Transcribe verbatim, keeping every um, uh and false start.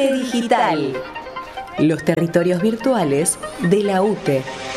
UTE Digital. Los territorios virtuales de la UTE.